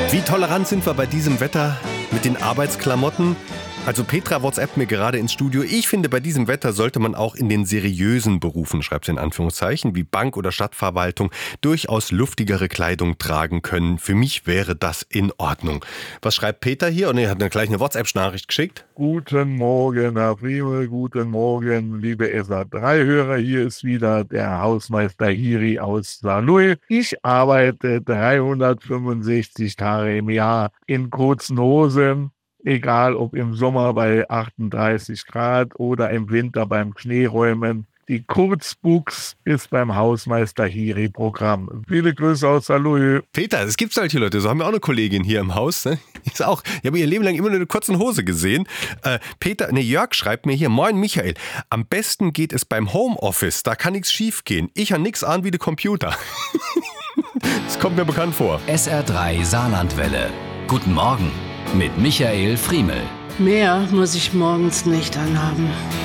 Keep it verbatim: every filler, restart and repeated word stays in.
Wie tolerant sind wir bei diesem Wetter mit den Arbeitsklamotten? Also Petra WhatsApp mir gerade ins Studio. Ich finde, bei diesem Wetter sollte man auch in den seriösen Berufen, schreibt sie in Anführungszeichen, wie Bank- oder Stadtverwaltung, durchaus luftigere Kleidung tragen können. Für mich wäre das in Ordnung. Was schreibt Peter hier? Und er hat mir gleich eine WhatsApp-Nachricht geschickt. Guten Morgen, Herr Friemel, guten Morgen, liebe S A drei Hörer. Hier ist wieder der Hausmeister Hiri aus Saarlouis. Ich arbeite dreihundertfünfundsechzig Tage im Jahr in kurzen Hosen. Egal ob im Sommer bei achtunddreißig Grad oder im Winter beim Schneeräumen. Die Kurzbuchs ist beim Hausmeister Hiri Programm. Viele Grüße aus Saarlouis. Peter, es gibt solche Leute, so haben wir auch eine Kollegin hier im Haus. Ne? Ist auch, ich habe ihr Leben lang immer nur eine kurze Hose gesehen. Äh, Peter, ne, Jörg schreibt mir hier, moin Michael, am besten geht es beim Homeoffice, da kann nichts schief gehen. Ich habe nichts an wie der Computer. Das kommt mir bekannt vor. S R drei Saarlandwelle. Guten Morgen mit Michael Friemel. Mehr muss ich morgens nicht anhaben.